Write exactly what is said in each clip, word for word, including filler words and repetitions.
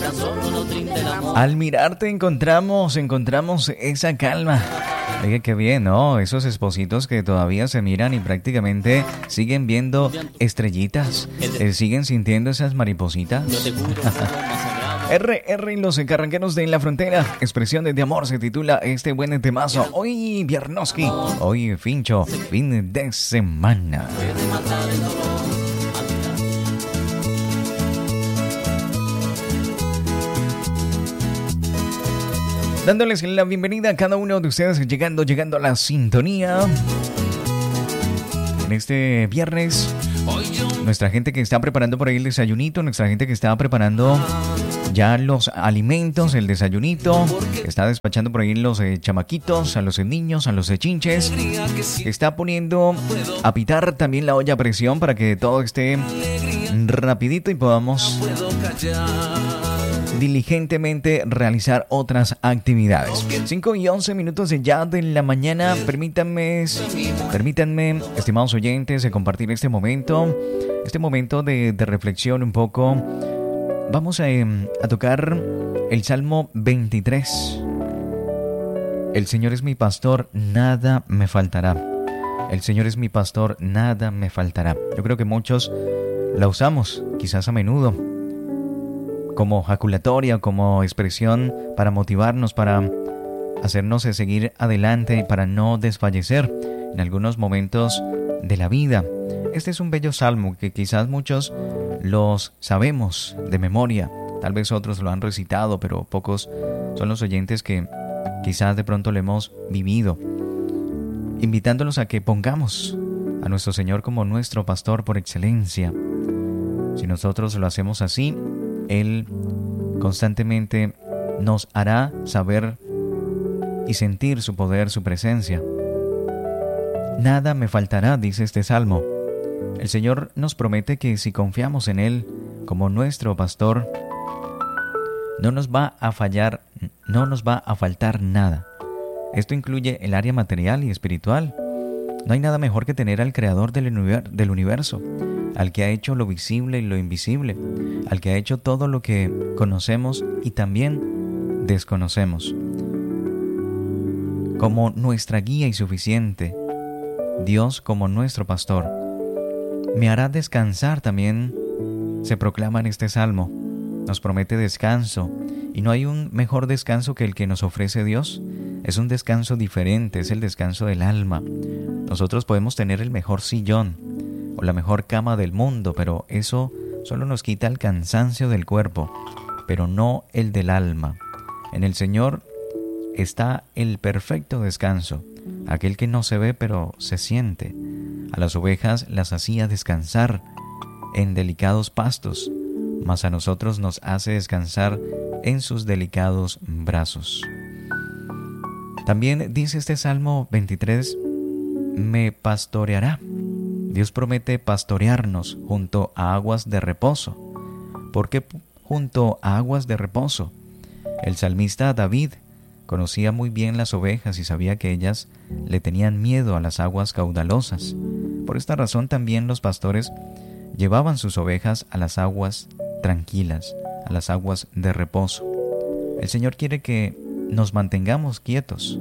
Al mirarte encontramos, encontramos esa calma. Oiga, qué bien, ¿no? Esos espositos que todavía se miran y prácticamente siguen viendo estrellitas, eh, siguen sintiendo esas maripositas. R R y los carranqueros de la frontera, expresiones de amor, se titula este buen temazo. Hoy Viernoski, hoy Fincho, fin de semana. Dándoles la bienvenida a cada uno de ustedes, llegando, llegando a la sintonía. En este viernes, nuestra gente que está preparando por ahí el desayunito, nuestra gente que está preparando ya los alimentos, el desayunito, está despachando por ahí los eh, chamaquitos, a los eh, niños, a los eh, chinches, está poniendo a pitar también la olla a presión para que todo esté rapidito y podamos diligentemente realizar otras actividades. cinco y once minutos de ya de la mañana. Permítanme, permítanme, estimados oyentes, de compartir este momento, este momento de, de reflexión un poco. Vamos a, a tocar el Salmo veintitrés. El Señor es mi pastor, nada me faltará. El Señor es mi pastor, nada me faltará. Yo creo que muchos la usamos, quizás a menudo, como jaculatoria, como expresión para motivarnos, para hacernos seguir adelante, para no desfallecer en algunos momentos de la vida. Este es un bello salmo que quizás muchos los sabemos de memoria, tal vez otros lo han recitado, pero pocos son los oyentes que quizás de pronto lo hemos vivido, invitándolos a que pongamos a nuestro Señor como nuestro pastor por excelencia. Si nosotros lo hacemos así, Él constantemente nos hará saber y sentir su poder, su presencia. Nada me faltará, dice este salmo. El Señor nos promete que si confiamos en Él como nuestro pastor, no nos va a fallar, no nos va a faltar nada. Esto incluye el área material y espiritual. No hay nada mejor que tener al Creador del universo, al que ha hecho lo visible y lo invisible, al que ha hecho todo lo que conocemos y también desconocemos. Como nuestra guía y suficiente, Dios como nuestro pastor. Me hará descansar también, se proclama en este salmo. Nos promete descanso, y no hay un mejor descanso que el que nos ofrece Dios. Es un descanso diferente, es el descanso del alma. Nosotros podemos tener el mejor sillón o la mejor cama del mundo, pero eso solo nos quita el cansancio del cuerpo, pero no el del alma. En el Señor está el perfecto descanso, aquel que no se ve pero se siente. A las ovejas las hacía descansar en delicados pastos, mas a nosotros nos hace descansar en sus delicados brazos. También dice este Salmo veintitrés, me pastoreará. Dios promete pastorearnos junto a aguas de reposo. ¿Por qué junto a aguas de reposo? El salmista David conocía muy bien las ovejas y sabía que ellas le tenían miedo a las aguas caudalosas. Por esta razón también los pastores llevaban sus ovejas a las aguas tranquilas, a las aguas de reposo. El Señor quiere que nos mantengamos quietos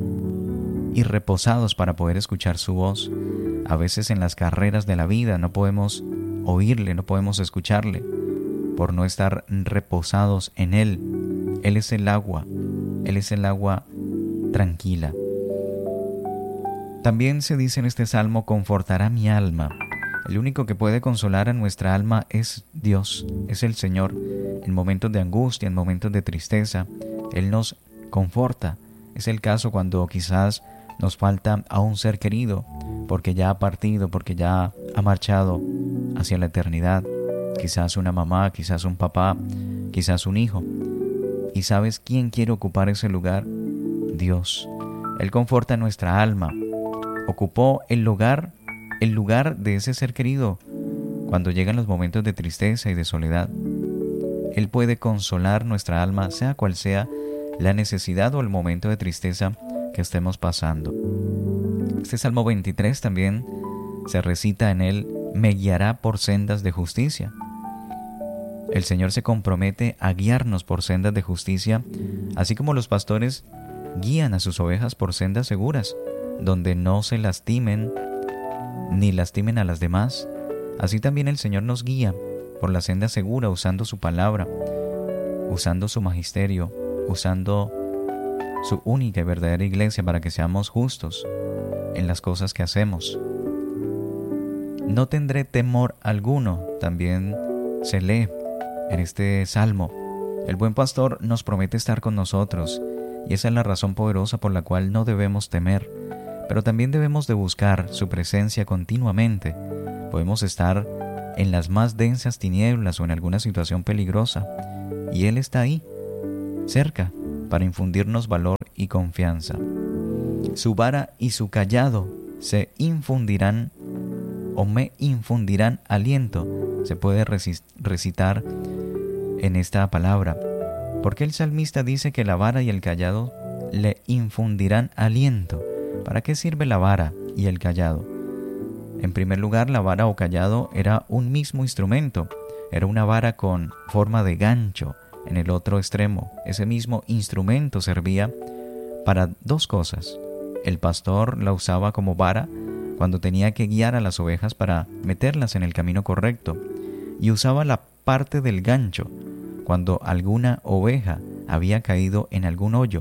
y reposados para poder escuchar su voz. A veces en las carreras de la vida no podemos oírle, no podemos escucharle, por no estar reposados en Él. Él es el agua, Él es el agua tranquila. También se dice en este salmo, confortará mi alma. El único que puede consolar a nuestra alma es Dios, es el Señor. En momentos de angustia, en momentos de tristeza, Él nos conforta. Es el caso cuando quizás nos falta a un ser querido, porque ya ha partido, porque ya ha marchado hacia la eternidad. Quizás una mamá, quizás un papá, quizás un hijo. ¿Y sabes quién quiere ocupar ese lugar? Dios. Él conforta nuestra alma. Ocupó el lugar, el lugar de ese ser querido cuando llegan los momentos de tristeza y de soledad. Él puede consolar nuestra alma, sea cual sea la necesidad o el momento de tristeza que estemos pasando. Este Salmo veintitrés también se recita en él, me guiará por sendas de justicia. El Señor se compromete a guiarnos por sendas de justicia, así como los pastores guían a sus ovejas por sendas seguras, donde no se lastimen ni lastimen a las demás. Así también el Señor nos guía por la senda segura, usando su palabra, usando su magisterio, usando su única y verdadera iglesia para que seamos justos en las cosas que hacemos. No tendré temor alguno, también se lee en este salmo. El buen pastor nos promete estar con nosotros, y esa es la razón poderosa por la cual no debemos temer, pero también debemos de buscar su presencia continuamente. Podemos estar en las más densas tinieblas o en alguna situación peligrosa, y Él está ahí, cerca, para infundirnos valor y confianza. Su vara y su cayado se infundirán o me infundirán aliento. Se puede recitar en esta palabra, porque el salmista dice que la vara y el cayado le infundirán aliento. ¿Para qué sirve la vara y el cayado? En primer lugar, la vara o cayado era un mismo instrumento. Era una vara con forma de gancho en el otro extremo. Ese mismo instrumento servía para dos cosas. El pastor la usaba como vara cuando tenía que guiar a las ovejas para meterlas en el camino correcto, y usaba la parte del gancho cuando alguna oveja había caído en algún hoyo.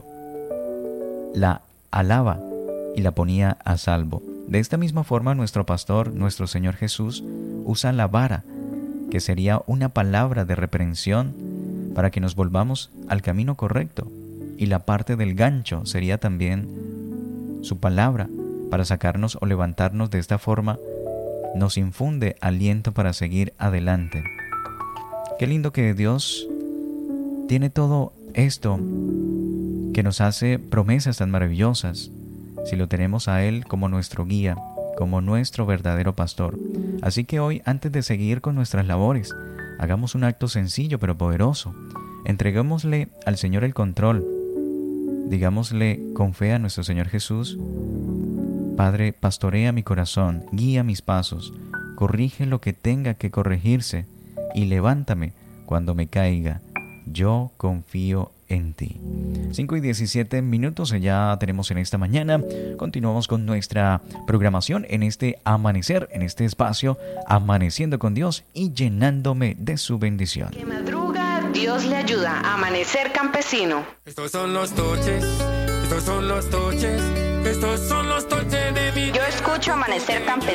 La alaba y la ponía a salvo. De esta misma forma, nuestro pastor, nuestro Señor Jesús, usa la vara, que sería una palabra de reprensión para que nos volvamos al camino correcto, y la parte del gancho sería también su palabra para sacarnos o levantarnos. De esta forma nos infunde aliento para seguir adelante. Qué lindo que Dios tiene todo esto, que nos hace promesas tan maravillosas si lo tenemos a Él como nuestro guía, como nuestro verdadero pastor. Así que hoy, antes de seguir con nuestras labores, hagamos un acto sencillo pero poderoso. Entreguémosle al Señor el control. Digámosle con fe a nuestro Señor Jesús: Padre, pastorea mi corazón, guía mis pasos, corrige lo que tenga que corregirse y levántame cuando me caiga. Yo confío en ti. cinco y diecisiete minutos ya tenemos en esta mañana. Continuamos con nuestra programación en este amanecer, en este espacio, amaneciendo con Dios y llenándome de su bendición. Que madruga, Dios le ayuda. Amanecer campesino. Estos son los toches, estos son los toches, estos son los toches de mi... Yo escucho Amanecer campesino.